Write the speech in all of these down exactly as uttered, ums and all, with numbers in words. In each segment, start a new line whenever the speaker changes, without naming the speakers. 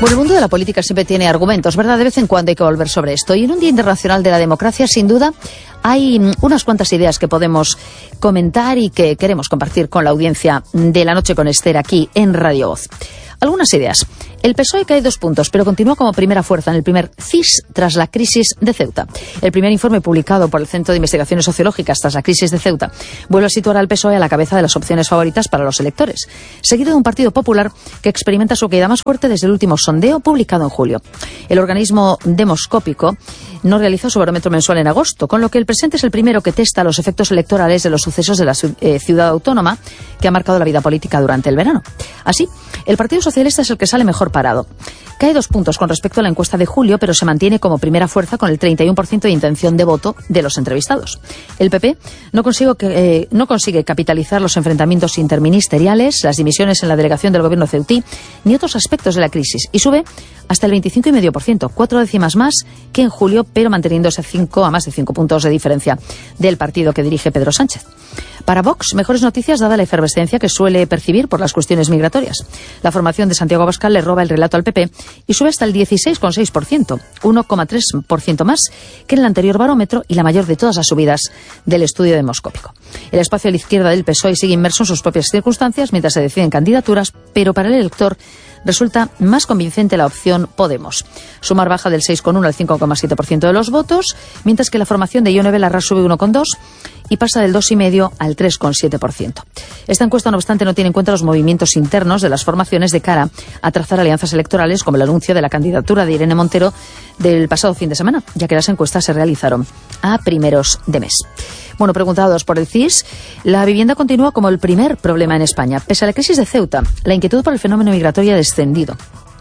Bueno, el mundo de la política siempre tiene argumentos, ¿verdad? De vez en cuando hay que volver sobre esto. Y en un Día Internacional de la Democracia, sin duda, hay unas cuantas ideas que podemos comentar y que queremos compartir con la audiencia de La Noche con Esther aquí en Radio Voz. Algunas ideas. El P S O E cae dos puntos, pero continúa como primera fuerza en el primer C I S tras la crisis de Ceuta. El primer informe publicado por el Centro de Investigaciones Sociológicas tras la crisis de Ceuta vuelve a situar al P S O E a la cabeza de las opciones favoritas para los electores, seguido de un Partido Popular que experimenta su caída más fuerte desde el último sondeo publicado en julio. El organismo demoscópico no realizó su barómetro mensual en agosto, con lo que el presente es el primero que testa los efectos electorales de los sucesos de la eh, ciudad autónoma que ha marcado la vida política durante el verano. Así, el Partido Socialista es el que sale mejor parado. Cae dos puntos con respecto a la encuesta de julio, pero se mantiene como primera fuerza con el treinta y uno por ciento de intención de voto de los entrevistados. El P P no consigue, eh, no consigue capitalizar los enfrentamientos interministeriales, las dimisiones en la delegación del gobierno ceutí, ni otros aspectos de la crisis, y sube hasta el veinticinco coma cinco por ciento, cuatro décimas más que en julio, pero manteniéndose cinco a más de cinco puntos de diferencia del partido que dirige Pedro Sánchez. Para Vox, mejores noticias dada la efervescencia que suele percibir por las cuestiones migratorias. La formación de Santiago Abascal le roba el relato al P P y sube hasta el dieciséis coma seis por ciento, uno coma tres por ciento más que en el anterior barómetro y la mayor de todas las subidas del estudio demoscópico. El espacio a la izquierda del P S O E sigue inmerso en sus propias circunstancias mientras se deciden candidaturas, pero para el elector resulta más convincente la opción Podemos. Sumar baja del seis coma uno al cinco coma siete por ciento de los votos, mientras que la formación de Ione Belarra sube uno coma dos y pasa del dos coma cinco al tres coma siete por ciento. Esta encuesta, no obstante, no tiene en cuenta los movimientos internos de las formaciones de cara a trazar alianzas electorales, como el anuncio de la candidatura de Irene Montero del pasado fin de semana, ya que las encuestas se realizaron a primeros de mes. Bueno, preguntados por el C I S, la vivienda continúa como el primer problema en España. Pese a la crisis de Ceuta, la inquietud por el fenómeno migratorio ha descendido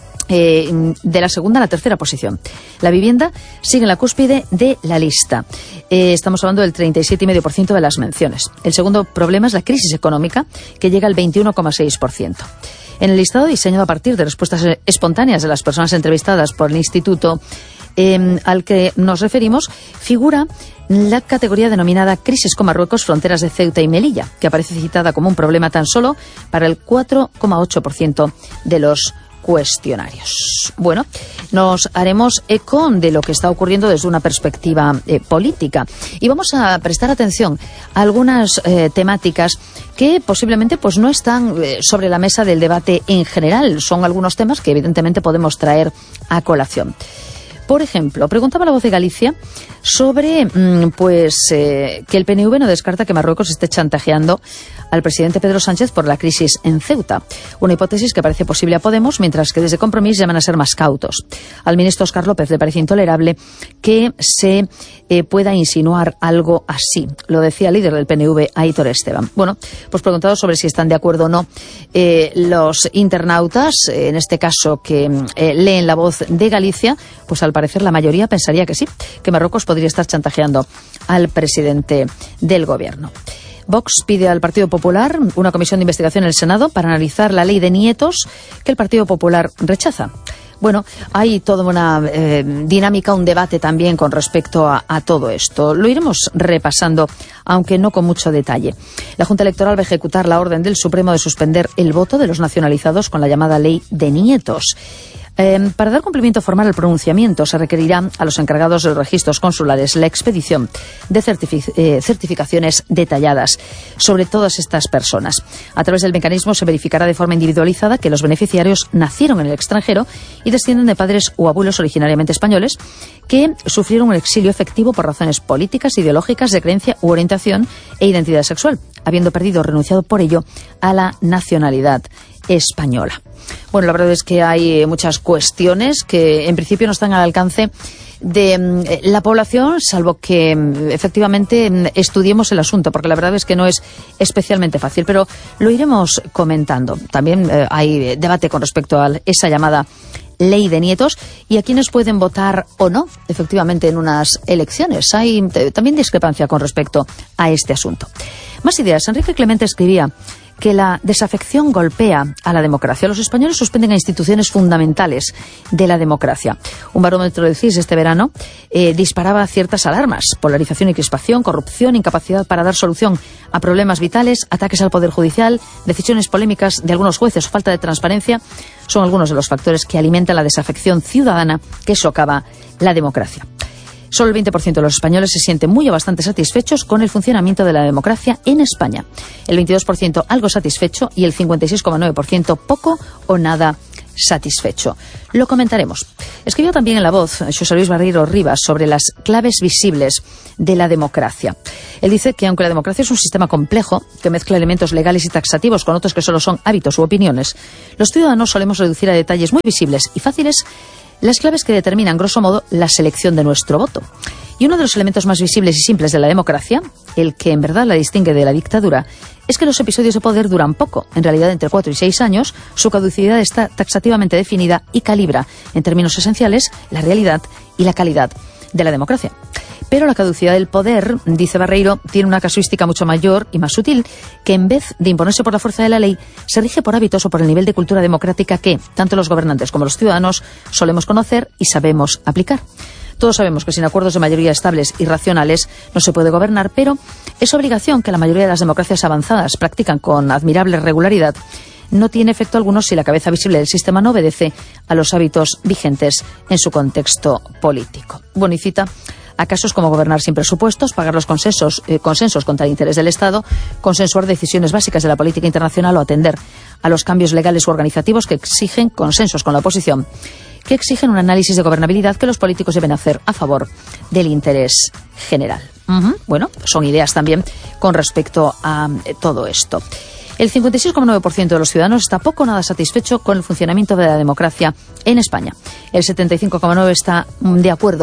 Eh, de la segunda a la tercera posición. La vivienda sigue en la cúspide de la lista. Eh, estamos hablando del treinta y siete coma cinco por ciento de las menciones. El segundo problema es la crisis económica, que llega al veintiuno coma seis por ciento. En el listado, diseñado a partir de respuestas espontáneas de las personas entrevistadas por el instituto eh, al que nos referimos, figura la categoría denominada Crisis con Marruecos, fronteras de Ceuta y Melilla, que aparece citada como un problema tan solo para el cuatro coma ocho por ciento de los cuestionarios. Bueno, nos haremos eco de lo que está ocurriendo desde una perspectiva eh, política y vamos a prestar atención a algunas eh, temáticas que posiblemente pues no están eh, sobre la mesa del debate en general. Son algunos temas que evidentemente podemos traer a colación. Por ejemplo, preguntaba La Voz de Galicia sobre pues eh, que el P N V no descarta que Marruecos esté chantajeando al presidente Pedro Sánchez por la crisis en Ceuta. Una hipótesis que parece posible a Podemos, mientras que desde Compromís llaman a ser más cautos. Al ministro Óscar López le parece intolerable que se eh, pueda insinuar algo así. Lo decía el líder del P N V, Aitor Esteban. Bueno, pues preguntado sobre si están de acuerdo o no eh, los internautas, eh, en este caso que eh, leen La Voz de Galicia, pues al parecer la mayoría pensaría que sí, que Marruecos podría estar chantajeando al presidente del gobierno. Vox pide al Partido Popular una comisión de investigación en el Senado para analizar la ley de nietos que el Partido Popular rechaza. Bueno, hay toda una eh, dinámica, un debate también con respecto a, a todo esto. Lo iremos repasando, aunque no con mucho detalle. La Junta Electoral va a ejecutar la orden del Supremo de suspender el voto de los nacionalizados con la llamada ley de nietos. Eh, para dar cumplimiento formal al pronunciamiento se requerirá a los encargados de los registros consulares la expedición de certific- eh, certificaciones detalladas sobre todas estas personas. A través del mecanismo se verificará de forma individualizada que los beneficiarios nacieron en el extranjero y descienden de padres o abuelos originariamente españoles que sufrieron un exilio efectivo por razones políticas, ideológicas, de creencia u orientación e identidad sexual, habiendo perdido o renunciado por ello a la nacionalidad española. Bueno, la verdad es que hay muchas cuestiones que en principio no están al alcance de la población, salvo que efectivamente estudiemos el asunto, porque la verdad es que no es especialmente fácil, pero lo iremos comentando. También eh, hay debate con respecto a esa llamada ley de nietos y a quienes pueden votar o no, efectivamente, en unas elecciones. Hay también discrepancia con respecto a este asunto. Más ideas. Enrique Clemente escribía que la desafección golpea a la democracia. Los españoles suspenden a instituciones fundamentales de la democracia. Un barómetro del C I S este verano eh, disparaba ciertas alarmas: polarización y crispación, corrupción, incapacidad para dar solución a problemas vitales, ataques al Poder Judicial, decisiones polémicas de algunos jueces o falta de transparencia son algunos de los factores que alimentan la desafección ciudadana que socava la democracia. Solo el veinte por ciento de los españoles se sienten muy o bastante satisfechos con el funcionamiento de la democracia en España. El veintidós por ciento algo satisfecho y el cincuenta y seis coma nueve por ciento poco o nada satisfecho. Lo comentaremos. Escribió también en La Voz José Luis Barreiro Rivas sobre las claves visibles de la democracia. Él dice que aunque la democracia es un sistema complejo que mezcla elementos legales y taxativos con otros que solo son hábitos u opiniones, los ciudadanos solemos reducir a detalles muy visibles y fáciles las claves que determinan, grosso modo, la selección de nuestro voto. Y uno de los elementos más visibles y simples de la democracia, el que en verdad la distingue de la dictadura, es que los episodios de poder duran poco, en realidad entre cuatro y seis años, su caducidad está taxativamente definida y calibra, en términos esenciales, la realidad y la calidad de la democracia. Pero la caducidad del poder, dice Barreiro, tiene una casuística mucho mayor y más sutil, que en vez de imponerse por la fuerza de la ley, se rige por hábitos o por el nivel de cultura democrática que, tanto los gobernantes como los ciudadanos, solemos conocer y sabemos aplicar. Todos sabemos que sin acuerdos de mayoría estables y racionales no se puede gobernar, pero esa obligación que la mayoría de las democracias avanzadas practican con admirable regularidad no tiene efecto alguno si la cabeza visible del sistema no obedece a los hábitos vigentes en su contexto político. Bueno, y cita a casos como gobernar sin presupuestos, pagar los consensos, eh, consensos contra el interés del Estado, consensuar decisiones básicas de la política internacional o atender a los cambios legales u organizativos que exigen consensos con la oposición, que exigen un análisis de gobernabilidad que los políticos deben hacer a favor del interés general. Uh-huh. Bueno, son ideas también con respecto a eh, todo esto. El cincuenta y seis coma nueve por ciento de los ciudadanos está poco o nada satisfecho con el funcionamiento de la democracia en España. El setenta y cinco coma nueve por ciento está de acuerdo